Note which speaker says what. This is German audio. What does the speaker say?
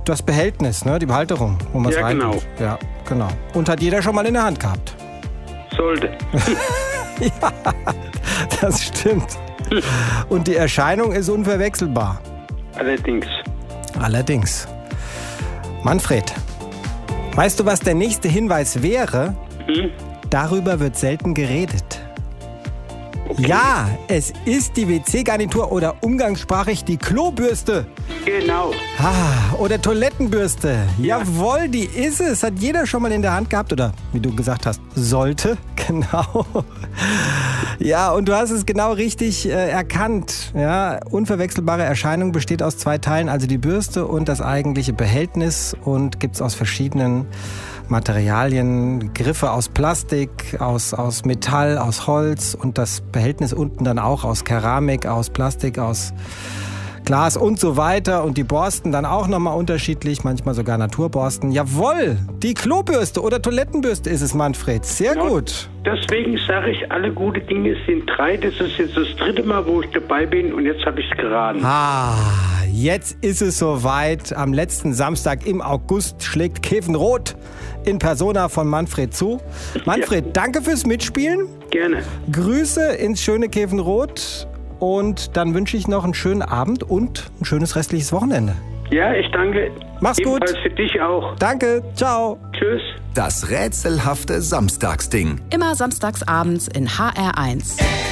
Speaker 1: das Behältnis, ne? Die Behalterung, wo man es rein
Speaker 2: genau.
Speaker 1: tut. Ja, genau. Und hat jeder schon mal in der Hand gehabt.
Speaker 2: Sollte.
Speaker 1: Ja, das stimmt. Und die Erscheinung ist unverwechselbar. Allerdings. Manfred, weißt du, was der nächste Hinweis wäre? Darüber wird selten geredet. Okay. Ja, es ist die WC-Garnitur oder umgangssprachig die Klobürste.
Speaker 2: Genau.
Speaker 1: Oder Toilettenbürste. Ja. Jawohl, die ist es. Hat jeder schon mal in der Hand gehabt oder, wie du gesagt hast, sollte. Genau. Ja, und du hast es genau richtig erkannt. Ja, unverwechselbare Erscheinung besteht aus 2 Teilen, also die Bürste und das eigentliche Behältnis, und gibt es aus verschiedenen Materialien, Griffe aus Plastik, aus Metall, aus Holz und das Behältnis unten dann auch aus Keramik, aus Plastik, aus Glas und so weiter. Und die Borsten dann auch nochmal unterschiedlich, manchmal sogar Naturborsten. Jawohl, die Klobürste oder Toilettenbürste ist es, Manfred. Sehr gut.
Speaker 2: Deswegen sage ich, alle gute Dinge sind 3. Das ist jetzt das 3. Mal, wo ich dabei bin, und jetzt habe ich es geraten.
Speaker 1: Jetzt ist es soweit. Am letzten Samstag im August schlägt Kefenrot in Persona von Manfred zu. Manfred, danke fürs Mitspielen.
Speaker 2: Gerne.
Speaker 1: Grüße ins schöne Kefenrot. Und dann wünsche ich noch einen schönen Abend und ein schönes restliches Wochenende.
Speaker 2: Ja, ich danke.
Speaker 1: Mach's gut.
Speaker 2: Ebenfalls für dich auch.
Speaker 1: Danke. Ciao.
Speaker 2: Tschüss.
Speaker 3: Das rätselhafte Samstagsding.
Speaker 4: Immer samstags abends in HR1.